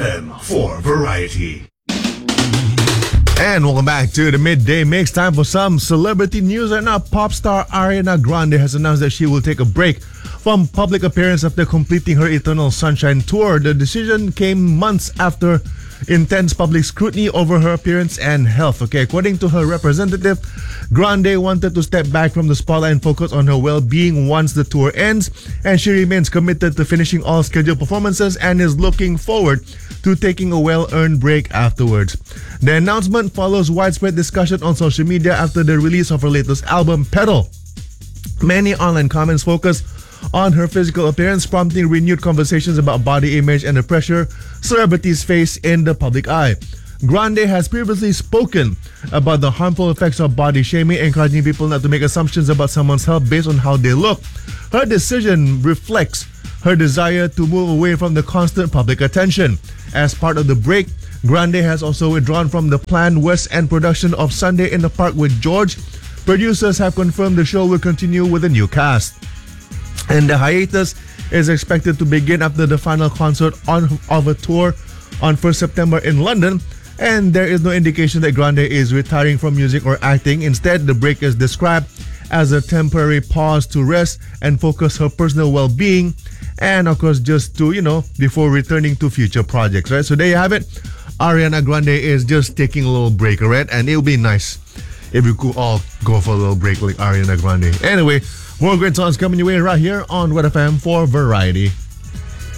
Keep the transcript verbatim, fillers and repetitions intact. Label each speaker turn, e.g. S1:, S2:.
S1: M for Variety.
S2: And welcome back to the Midday Mix. Time for some celebrity news. Right now, pop star Ariana Grande has announced that she will take a break from public appearance after completing her Eternal Sunshine tour. The decision came months after intense public scrutiny over her appearance and health. Okay, according to her representative, Grande wanted to step back from the spotlight and focus on her well-being once the tour ends, and she remains committed to finishing all scheduled performances and is looking forward to taking a well-earned break afterwards. The announcement follows widespread discussion on social media after the release of her latest album, Pedal. Many online comments focus on her physical appearance, prompting renewed conversations about body image and the pressure celebrities face in the public eye. Grande has previously spoken about the harmful effects of body shaming, encouraging people not to make assumptions about someone's health based on how they look. Her decision reflects her desire to move away from the constant public attention. As part of the break, Grande has also withdrawn from the planned West End production of Sunday in the Park with George. Producers have confirmed the show will continue with a new cast. And the hiatus is expected to begin after the final concert on, of a tour on first September in London. And there is no indication that Grande is retiring from music or acting. Instead, the break is described as a temporary pause to rest and focus her personal well-being. And of course, just to, you know, before returning to future projects, right? So there you have it. Ariana Grande is just taking a little break, alright? And it would be nice if we could all go for a little break like Ariana Grande. Anyway, more great songs coming your way right here on Red F M for Variety.